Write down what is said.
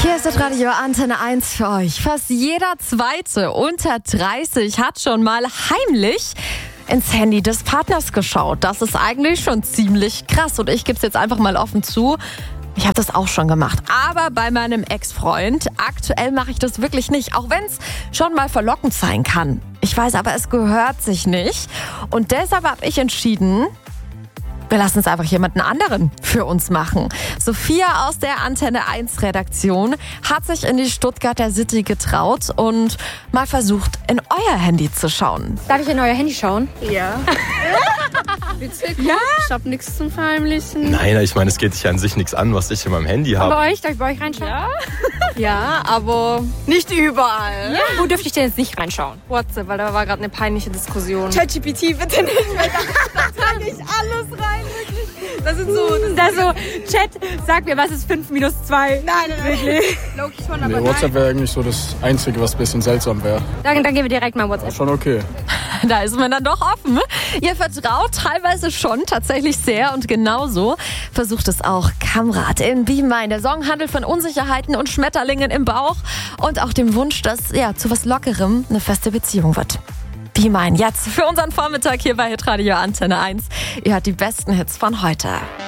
Hier ist das Radio Antenne 1 für euch. Fast jeder Zweite unter 30 hat schon mal heimlich ins Handy des Partners geschaut. Das ist eigentlich schon ziemlich krass. Und ich gebe es jetzt einfach mal offen zu. Ich habe das auch schon gemacht. Aber bei meinem Ex-Freund. Aktuell mache ich das wirklich nicht. Auch wenn es schon mal verlockend sein kann. Ich weiß aber, es gehört sich nicht. Und deshalb habe ich entschieden, wir lassen es einfach jemanden anderen für uns machen. Sophia aus der Antenne 1 Redaktion hat sich in die Stuttgarter City getraut und mal versucht, in euer Handy zu schauen. Darf ich in euer Handy schauen? Ja. Witzig. Ja? Ich hab nichts zum Verheimlichen. Nein, ich meine, es geht dich ja an sich nichts an, was ich in meinem Handy habe. Bei euch? Darf ich bei euch reinschauen? Ja. Ja, aber nicht überall. Ja. Wo dürfte ich denn jetzt nicht reinschauen? WhatsApp, weil da war gerade eine peinliche Diskussion. ChatGPT bitte nicht, weil da trage ich alles rein, wirklich. Das sind so, Chat, sag mir, was ist 5 minus 2? Nein, wirklich. Logisch schon, aber WhatsApp wäre eigentlich so das Einzige, was ein bisschen seltsam wäre. Dann gehen wir direkt mal WhatsApp. Schon okay. Da ist man dann doch offen. Ihr vertraut teilweise schon tatsächlich sehr und genauso versucht es auch Kamrat in Be Mine. Der Song handelt von Unsicherheiten und Schmetterlingen im Bauch und auch dem Wunsch, dass zu was Lockerem eine feste Beziehung wird. Be Mine jetzt für unseren Vormittag hier bei Hitradio Antenne 1. Ihr hört die besten Hits von heute.